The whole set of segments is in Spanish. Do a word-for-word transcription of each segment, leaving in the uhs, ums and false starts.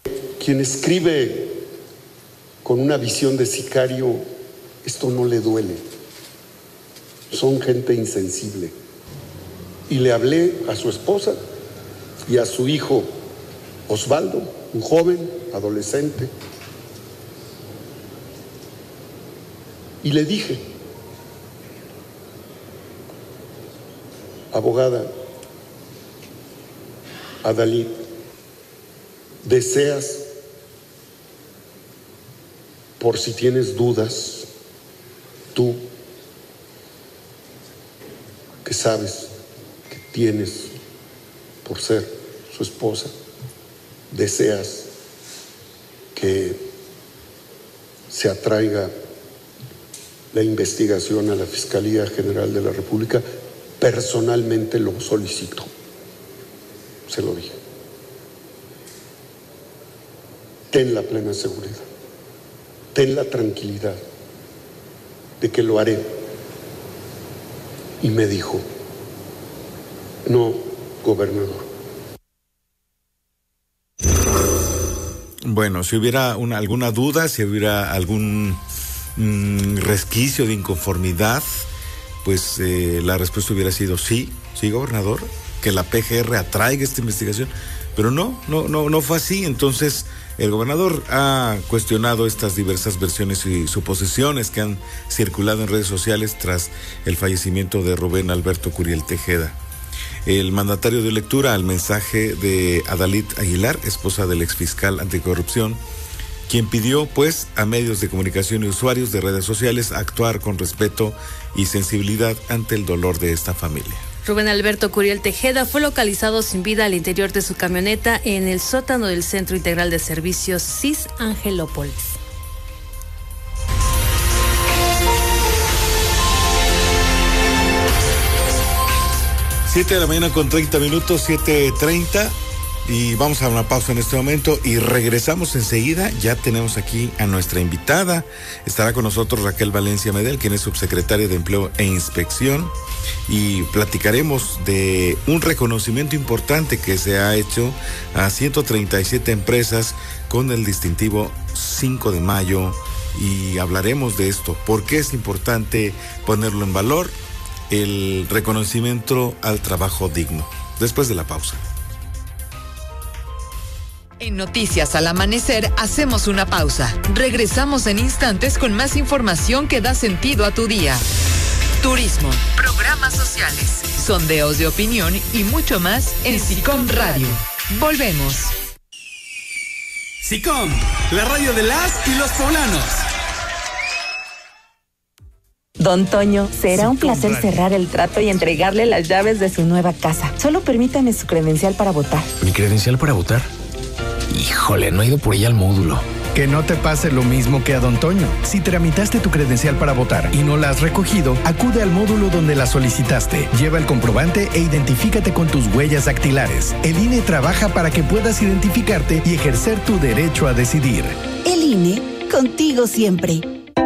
Quien escribe con una visión de sicario, esto no le duele. Son gente insensible. Y le hablé a su esposa y a su hijo Osvaldo, un joven, adolescente. Y le dije, abogada Adalit, ¿deseas, por si tienes dudas, tú, que sabes que tienes por ser su esposa, deseas que se atraiga la investigación a la Fiscalía General de la República? Personalmente lo solicito. Se lo dije. Ten la plena seguridad, ten la tranquilidad de que lo haré. Y me dijo, no, gobernador. Bueno, si hubiera una, alguna duda, si hubiera algún mmm, resquicio de inconformidad, pues eh, la respuesta hubiera sido sí, sí, gobernador, que la P G R atraiga esta investigación, pero no, no, no, no fue así. Entonces el gobernador ha cuestionado estas diversas versiones y suposiciones que han circulado en redes sociales tras el fallecimiento de Rubén Alberto Curiel Tejeda. El mandatario dio lectura al mensaje de Adalit Aguilar, esposa del exfiscal anticorrupción, quien pidió pues a medios de comunicación y usuarios de redes sociales actuar con respeto y sensibilidad ante el dolor de esta familia. Rubén Alberto Curiel Tejeda fue localizado sin vida al interior de su camioneta en el sótano del Centro Integral de Servicios C I S Angelópolis. Siete de la mañana con treinta minutos, siete treinta. Y vamos a una pausa en este momento y regresamos enseguida. Ya tenemos aquí a nuestra invitada. Estará con nosotros Raquel Valencia Medel, quien es subsecretaria de Empleo e Inspección. Y platicaremos de un reconocimiento importante que se ha hecho a ciento treinta y siete empresas con el distintivo cinco de mayo. Y hablaremos de esto. ¿Por qué es importante ponerlo en valor? El reconocimiento al trabajo digno. Después de la pausa. En Noticias al Amanecer hacemos una pausa. Regresamos en instantes con más información que da sentido a tu día. Turismo, programas sociales, sondeos de opinión y mucho más en SICOM Radio. Volvemos. SICOM, la radio de las y los poblanos. Don Toño, será un placer cerrar el trato y entregarle las llaves de su nueva casa. Solo permítame su credencial para votar. ¿Mi credencial para votar? Híjole, no he ido por ella al módulo. Que no te pase lo mismo que a Don Toño. Si tramitaste tu credencial para votar y no la has recogido, acude al módulo donde la solicitaste. Lleva el comprobante e identifícate con tus huellas dactilares. El I N E trabaja para que puedas identificarte y ejercer tu derecho a decidir. El I N E, contigo siempre.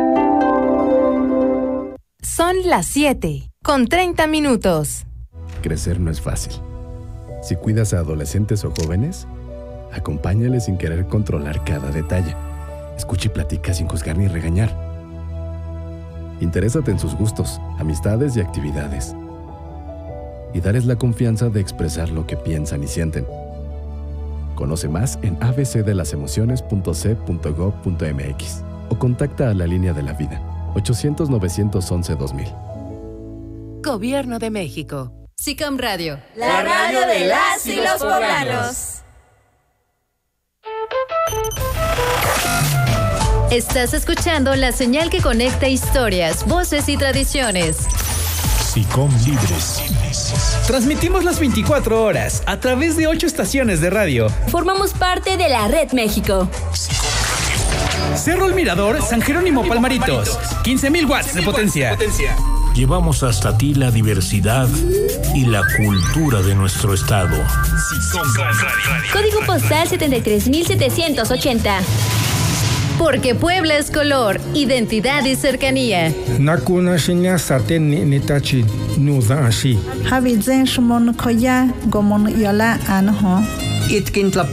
Son las siete, con treinta minutos. Crecer no es fácil. Si cuidas a adolescentes o jóvenes, acompáñales sin querer controlar cada detalle. Escucha y platica sin juzgar ni regañar. Interésate en sus gustos, amistades y actividades. Y darles la confianza de expresar lo que piensan y sienten. Conoce más en a b c de las emociones punto c punto gob punto m x o contacta a la línea de la vida ochocientos, novecientos once, dos mil. Gobierno de México. SICOM Radio, la radio de las y los poblanos. Estás escuchando la señal que conecta historias, voces y tradiciones. SICOM Libres. Transmitimos las veinticuatro horas a través de ocho estaciones de radio. Formamos parte de la Red México. Cerro El Mirador, San Jerónimo Palmaritos. quince mil watts de potencia. Llevamos hasta ti la diversidad y la cultura de nuestro estado. Código postal setenta y tres mil setecientos ochenta. Porque Puebla es color, identidad y cercanía. Nakuna shinya sarten ni nitachi nuda ashi. Havi zen shmon koya gomon yala anho. Itkin